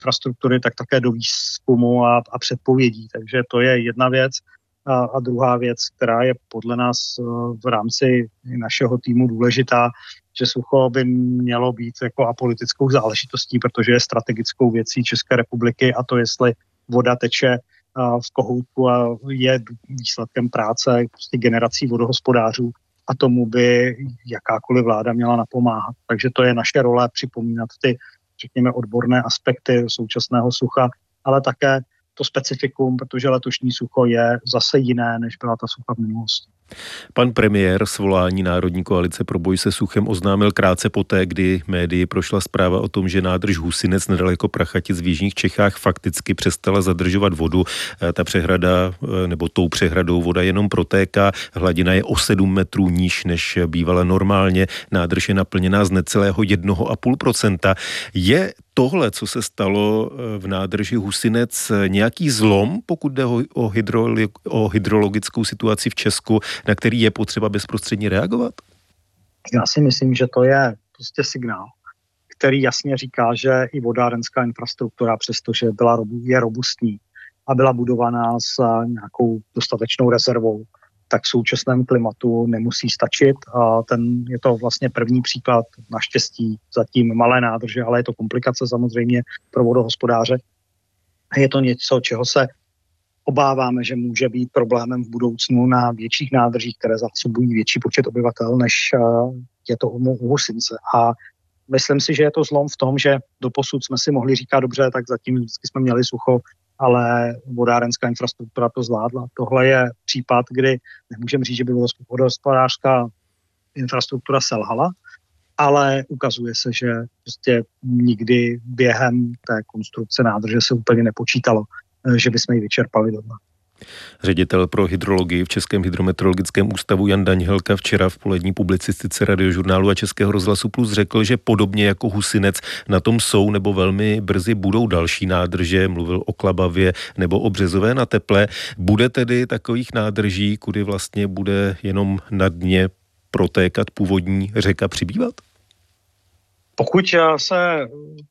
infrastruktury, tak také do výzkumu a předpovědí. Takže to je jedna věc. A druhá věc, která je podle nás v rámci našeho týmu důležitá, že sucho by mělo být jako apolitickou záležitostí, protože je strategickou věcí České republiky, a to jestli voda teče v kohoutku a je výsledkem práce prostě generací vodohospodářů, a tomu by jakákoliv vláda měla napomáhat. Takže to je naše role připomínat ty, řekněme, odborné aspekty současného sucha, ale také to specifikum, protože letošní sucho je zase jiné, než byla ta sucha v minulosti. Pan premiér svolání Národní koalice pro boj se suchem oznámil krátce poté, kdy médii prošla zpráva o tom, že nádrž Husinec nedaleko Prachatic v jižních Čechách fakticky přestala zadržovat vodu. Ta přehrada, nebo tou přehradou voda jenom protéká. Hladina je o 7 metrů níž, než bývala normálně. Nádrž je naplněná z necelého 1,5%. Je tohle, co se stalo v nádrži Husinec, nějaký zlom, pokud jde o hydrologickou situaci v Česku, na který je potřeba bezprostředně reagovat? Já si myslím, že to je prostě signál, který jasně říká, že i vodárenská infrastruktura, přestože je robustní a byla budovaná s nějakou dostatečnou rezervou, tak v současném klimatu nemusí stačit. A je to vlastně první příklad, naštěstí zatím malé nádrže, ale je to komplikace samozřejmě pro vodohospodáře. Je to něco, čeho se obáváme, že může být problémem v budoucnu na větších nádržích, které zásobují větší počet obyvatel, než je to u Husince. A myslím si, že je to zlom v tom, že doposud jsme si mohli říkat, dobře, tak zatím vždycky jsme měli sucho, ale vodárenská infrastruktura to zvládla. Tohle je případ, kdy nemůžeme říct, že by vodohospodářská infrastruktura selhala, ale ukazuje se, že prostě nikdy během té konstrukce nádrže se úplně nepočítalo, že bychom ji vyčerpali doma. Ředitel pro hydrologii v Českém hydrometeorologickém ústavu Jan Daňhelka včera v polední publicistice Radiožurnálu a Českého rozhlasu Plus řekl, že podobně jako Husinec na tom jsou nebo velmi brzy budou další nádrže, mluvil o Klabavě nebo o Březové na Teple. Bude tedy takových nádrží, kudy vlastně bude jenom na dně protékat původní řeka, přibývat? Pokud se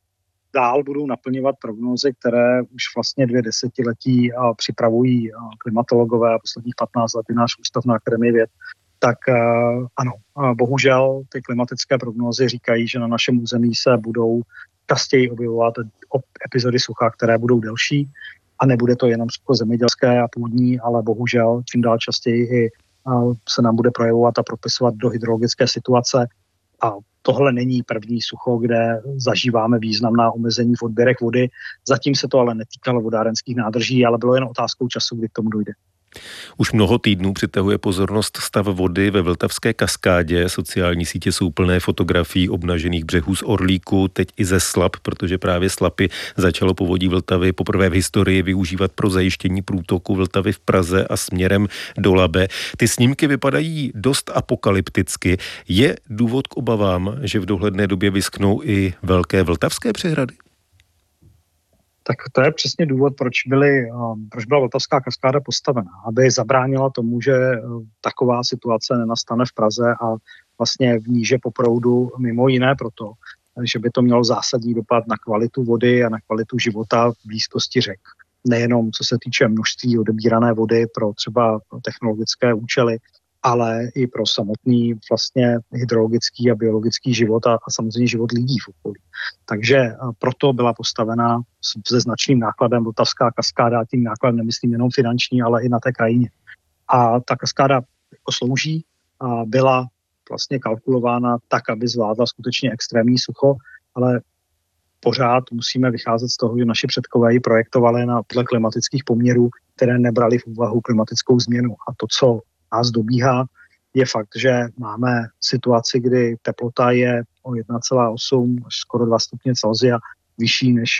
dál budou naplňovat prognózy, které už vlastně 2 desetiletí připravují klimatologové a posledních 15 let i náš ústav na Akademii věd, tak ano, bohužel ty klimatické prognózy říkají, že na našem území se budou častěji objevovat epizody sucha, které budou delší, a nebude to jenom sucho zemědělské a půdní, ale bohužel čím dál častěji i se nám bude projevovat a propisovat do hydrologické situace. A tohle není první sucho, kde zažíváme významná omezení v odběrech vody. Zatím se to ale netýkalo vodárenských nádrží, ale bylo jen otázkou času, kdy k tomu dojde. Už mnoho týdnů přitahuje pozornost stav vody ve Vltavské kaskádě. Sociální sítě jsou plné fotografií obnažených břehů z Orlíku, teď i ze Slap, protože právě Slapy začalo povodí Vltavy poprvé v historii využívat pro zajištění průtoku Vltavy v Praze a směrem do Labe. Ty snímky vypadají dost apokalypticky. Je důvod k obavám, že v dohledné době vyschnou i velké vltavské přehrady? Tak to je přesně důvod, proč byla Vltavská kaskáda postavena, aby zabránila tomu, že taková situace nenastane v Praze a vlastně v níže po proudu, mimo jiné proto, že by to mělo zásadní dopad na kvalitu vody a na kvalitu života v blízkosti řek. Nejenom co se týče množství odebírané vody pro třeba technologické účely, ale i pro samotný vlastně hydrologický a biologický život a samozřejmě život lidí v okolí. Takže proto byla postavena se značným nákladem Vltavská kaskáda, tím nákladem nemyslím jenom finanční, ale i na té krajině. A ta kaskáda jako slouží a byla vlastně kalkulována tak, aby zvládla skutečně extrémní sucho, ale pořád musíme vycházet z toho, že naši předkové ji projektovali podle klimatických poměrů, které nebrali v úvahu klimatickou změnu. A to, co nás dobíhá, je fakt, že máme situaci, kdy teplota je o 1,8 až skoro 2 stupně Celsia vyšší, než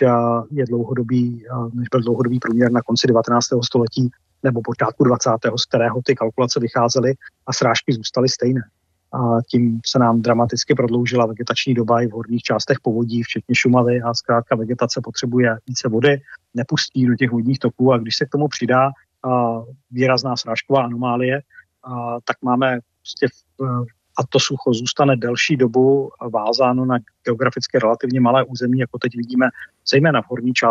byl dlouhodobý průměr na konci 19. století nebo počátku 20. z kterého ty kalkulace vycházely a srážky zůstaly stejné. A tím se nám dramaticky prodloužila vegetační doba i v horních částech povodí, včetně Šumavy, a zkrátka vegetace potřebuje více vody, nepustí do těch vodních toků, a když se k tomu přidá výrazná srážková anomálie, tak máme prostě a to sucho zůstane delší dobu vázáno na geograficky relativně malé území, jako teď vidíme zejména v horní části